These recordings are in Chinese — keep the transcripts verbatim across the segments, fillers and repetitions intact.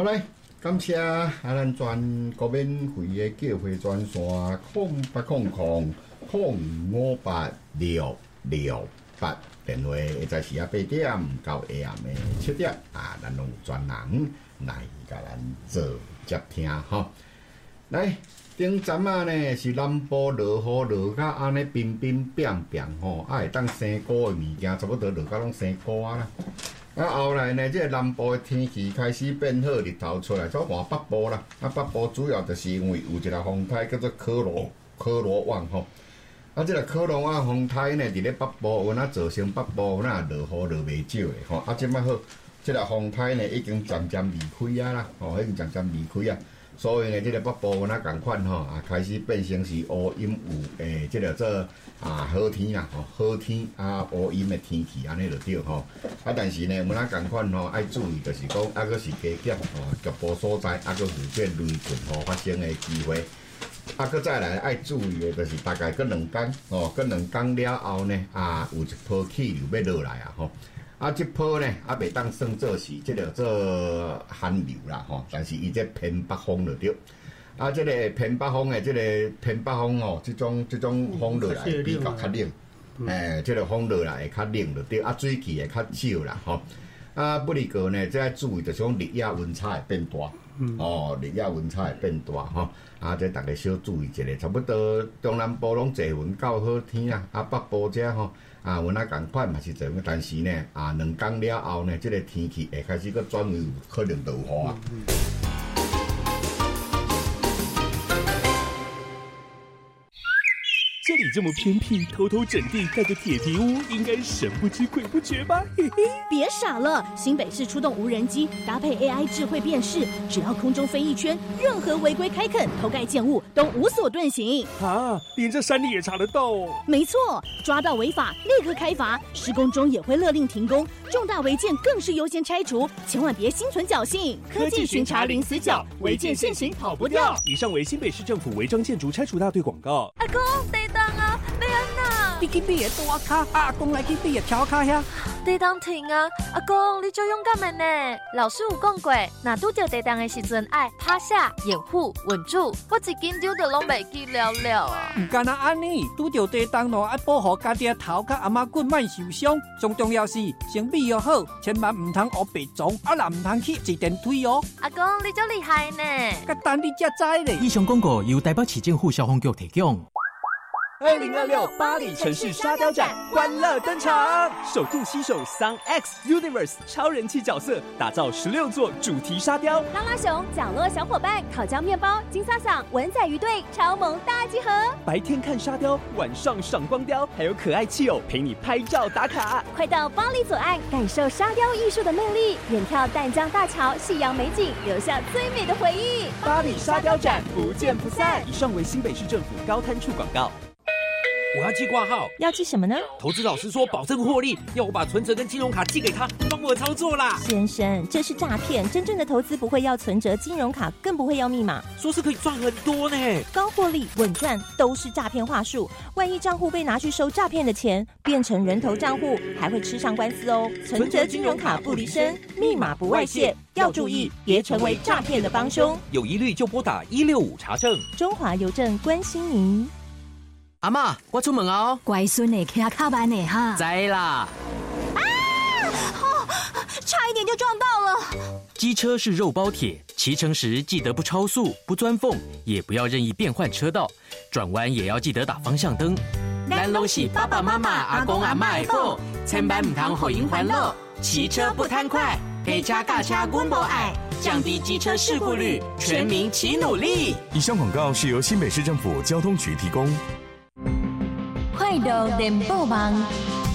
好来，感谢啊咱全国免费的叫货专线空八空空空五八六六八，电话会在时啊八点到下暗的七点啊，咱拢有专人来甲咱做接听吼。来，顶阵啊呢是南部落雨落甲安尼冰冰冰冰吼，啊会当生果的物件，差不多落甲拢生果啊啦。啊，后来呢，这个南部的天气开始变好，日头出来，走换北部啦。啊，北部主要就是因为有一个风台叫做科罗科罗旺吼。啊，这个科罗旺风台呢，伫咧北部有哪造成北部哪落雨落袂少的吼。啊，即摆好，这个风台呢已经渐渐离开啊啦，吼，已经渐渐离开啊。所以呢，这个北部有哪共款吼，啊，开始变成是乌阴有诶，这个做啊好天啦，吼，好天啊乌阴的天气安尼就对吼。啊，但是呢，有哪共款吼，爱注意就是讲，啊，佫是加减吼，局部所在啊，佫有这雷阵雨发生的机会。啊，佫再来爱注意的就是大概佫两天哦，佫两天了后呢，啊，有一波气流要落来啊吼。啊，这波呢，啊，袂当算作是即个做寒流啦吼，但是伊这偏北风就对。啊，这个偏北风的，这个偏北风哦，这种这种风落来比较较冷，诶、嗯，这个风落来会较冷就对。啊，水汽会较少啦吼。啊，不离个呢，这注意就是讲日夜温差会变大，嗯、哦，日夜温差会变大吼。啊，这大家小注意一下，差不多中南部拢侪云够好天啊，啊，北部这吼。啊，阮啊共款嘛是这样，但是呢，啊，两天了后呢，这个天气会开始佫转为有可能落雨啊。嗯嗯这里这么偏僻，偷偷整地盖个铁皮屋，应该神不知鬼不觉吧？嘿嘿， 别傻了！新北市出动无人机，搭配 A I 智慧辨识，只要空中飞一圈，任何违规开垦、偷盖建物都无所遁形。 啊，连这山里也查得到哦！ 没错，抓到违法立刻开罚，施工中也会勒令停工，重大违建更是优先拆除，千万别心存侥幸。科技巡查零死角，违建现行跑不掉。 以上为新北市政府违章建筑拆除大队广告。 阿公，地当啊，要安那？ 你去你的大卡，阿公来去你的桥卡遐。 地当停啊！阿公，你就勇敢的呢。老师有讲过，若拄着地当的时阵，爱趴下、掩护、稳住。我一紧张就拢袂记了了啊！ 唔干那安尼，拄着地当咯，爱保护家己的头甲阿妈骨莫受伤。最重要是身体要好，千万唔通学白撞，啊啦唔通去一电腿哦。 阿公，你真厉害呢！ 甲等你才知咧。 以上广告由台北市政府消防局提供。 二零二六巴黎城市沙雕展欢乐登场，首度携手 Sun X Universe 超人气角色，打造十六座主题沙雕。 拉拉熊、角落小伙伴、烤焦面包、金沙嗓、文仔鱼队超萌大集合。 白天看沙雕，晚上赏光雕，还有可爱气友陪你拍照打卡。 快到巴黎左岸，感受沙雕艺术的魅力，远眺淡江大桥、夕阳美景，留下最美的回忆。 巴黎沙雕展不见不散。以上为新北市政府高滩处广告。 我要寄挂号， 要寄什么呢？ 投资老师说保证获利，要我把存折跟金融卡寄给他，帮我操作啦。 先生，这是诈骗，真正的投资不会要存折、金融卡，更不会要密码。 说是可以赚很多呢， 高获利、稳赚都是诈骗话术。万一账户被拿去收诈骗的钱，变成人头账户，还会吃上官司哦。存折、金融卡不离身，密码不外泄，要注意，别成为诈骗的帮凶。 有疑虑就拨打一六五查证。 中华邮政关心您。 阿嬷，我出门哦。 乖孙的，骑较慢的哈。 知啦。 啊！哦，差一点就撞到了。 机车是肉包铁，骑乘时记得不超速、不钻缝，也不要任意变换车道，转弯也要记得打方向灯。咱拢是爸爸妈妈、阿公阿嬷的宝，千万唔通互因烦恼。骑车不贪快，黑车驾车阮无爱，降低机车事故率，全民齐努力。 以上广告是由新北市政府交通局提供。 快乐联播网，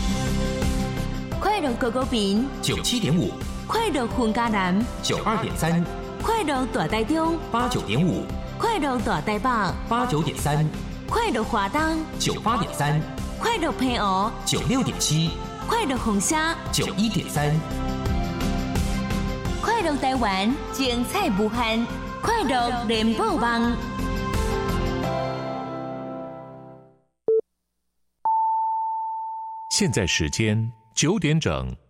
快乐狗狗饼九七点五， 快乐混家南九二点三， 快乐大台中八九点五， 快乐大台北八九点三， 快乐华东九八点三， 快乐平湖九六点七， 快乐红虾九一点三， 快乐台湾精彩无限，快乐联播网。 现在时间九点整。